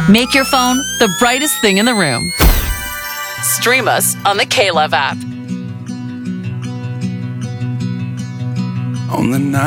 Make your phone the brightest thing in the room. Stream us on the KLove app. On the night